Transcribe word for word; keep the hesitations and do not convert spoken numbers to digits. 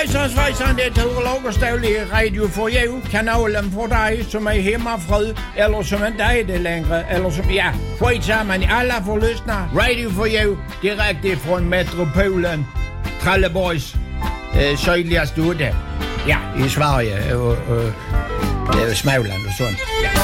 Hejsan svejsan, det er Lagerstavl i Radio for Jæv, kanalen for dig, som er hemmafred, eller som en dag det længere, eller som, ja, skit sammen, alla får lyssna. Radio for Jæv, direkte fra metropolen, Trelleborgs øh, sydligste ude, ja, i Sverige og, og, og Småland og sådan. Ja.